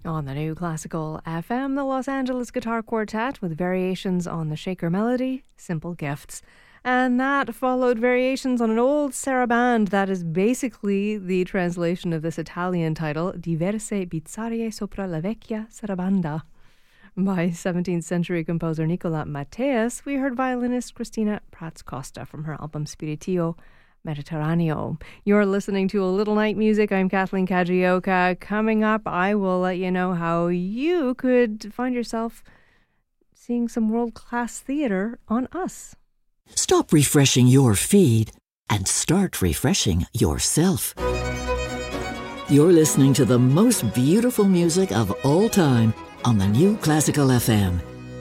On the New Classical FM, the Los Angeles Guitar Quartet with variations on the Shaker melody, Simple Gifts. And that followed variations on an old saraband that is basically the translation of this Italian title, Diverse Bizzarie sopra la vecchia sarabanda. By 17th century composer Nicola Matteus, we heard violinist Cristina Prats-Costa from her album Spiritio Mediterraneo. You're listening to A Little Night Music. I'm Kathleen Kajioka. Coming up, I will let you know how you could find yourself seeing some world-class theater on us. Stop refreshing your feed and start refreshing yourself. You're listening to the most beautiful music of all time on the New Classical FM.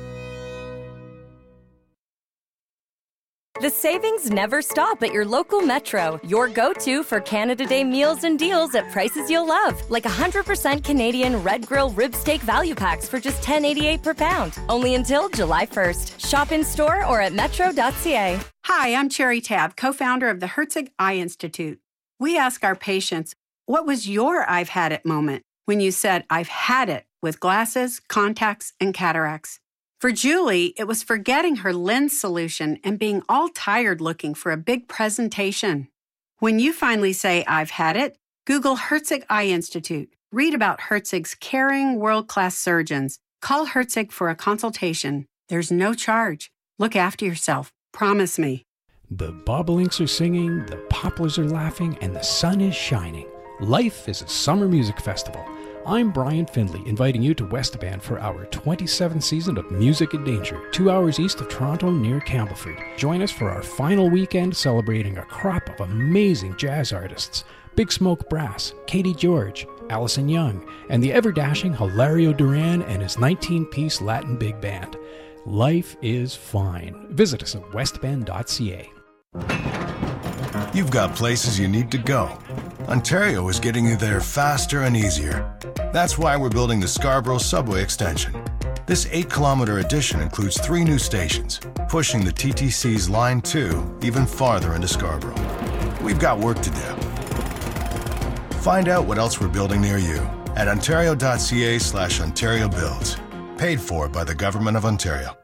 The savings never stop at your local Metro, your go-to for Canada Day meals and deals at prices you'll love, like 100% Canadian Red Grill rib steak value packs for just $10.88 per pound, only until July 1st. Shop in-store or at metro.ca. Hi, I'm Cherry Tab, co-founder of the Herzig Eye Institute. We ask our patients, what was your I've had it moment when you said, I've had it with glasses, contacts, and cataracts? For Julie, it was forgetting her lens solution and being all tired looking for a big presentation. When you finally say, I've had it, Google Herzig Eye Institute. Read about Herzig's caring, world-class surgeons. Call Herzig for a consultation. There's no charge. Look after yourself. Promise me. The bobolinks are singing, the poplars are laughing, and the sun is shining. Life is a summer music festival. I'm Brian Findlay, inviting you to Westband for our 27th season of Music in Danger, 2 hours east of Toronto near Campbellford. Join us for our final weekend celebrating a crop of amazing jazz artists. Big Smoke Brass, Katie George, Allison Young, and the ever-dashing Hilario Duran and his 19-piece Latin big band. Life is fine. Visit us at westbend.ca. You've got places you need to go. Ontario is getting you there faster and easier. That's why we're building the Scarborough Subway Extension. This 8-kilometer addition includes 3 new stations, pushing the TTC's Line 2 even farther into Scarborough. We've got work to do. Find out what else we're building near you at ontario.ca/Ontario Builds. Paid for by the Government of Ontario.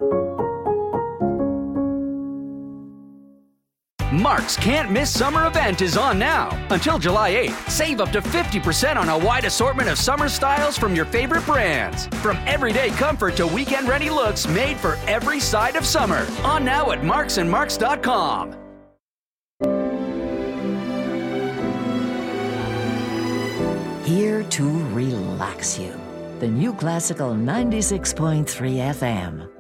Mark's Can't Miss Summer event is on now. Until July 8th, save up to 50% on a wide assortment of summer styles from your favorite brands. From everyday comfort to weekend-ready looks made for every side of summer. On now at marksandmarks.com. Here to relax you. The New Classical 96.3 FM.